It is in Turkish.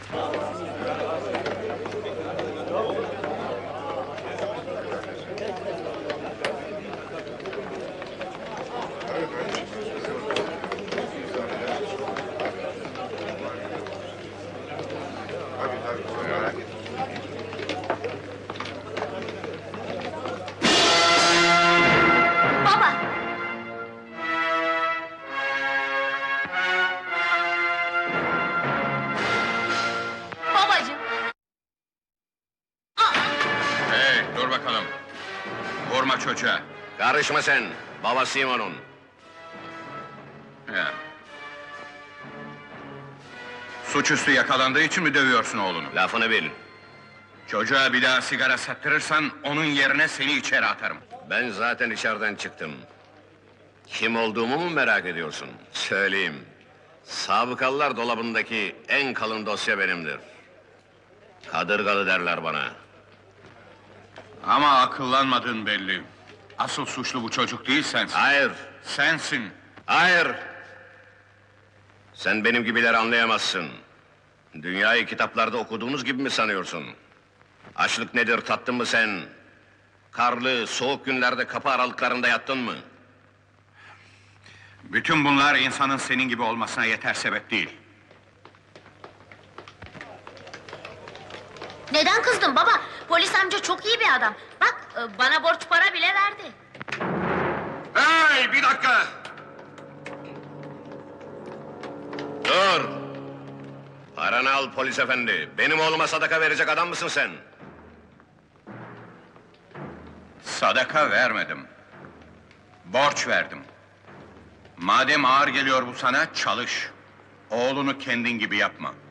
Dur bakalım! Vurma çocuğa! Karışma sen, babasıyım onun. Ya. Suçüstü yakalandığı için mi dövüyorsun oğlunu? Lafını bil. Çocuğa bir daha sigara sattırırsan, onun yerine seni içeri atarım. Ben zaten içeriden çıktım. Kim olduğumu mu merak ediyorsun? Söyleyeyim. Sabıkalılar dolabındaki en kalın dosya benimdir. Kadırgalı derler bana. Ama akıllanmadın belli. Asıl suçlu bu çocuk değil, sensin. Hayır, Sensin! hayır! Sen benim gibileri anlayamazsın. Dünyayı kitaplarda okuduğunuz gibi mi sanıyorsun? Açlık nedir tattın mı sen? Karlı, soğuk günlerde kapı aralıklarında yattın mı? Bütün bunlar insanın senin gibi olmasına yeter sebep değil. Neden kızdın baba? Polis amca çok iyi bir adam. Bak, bana borç para bile verdi. Hey, bir dakika! Dur! Paranı al polis efendi. Benim oğluma sadaka verecek adam mısın sen? Sadaka vermedim. Borç verdim. Madem ağır geliyor bu sana, çalış. Oğlunu kendin gibi yapma.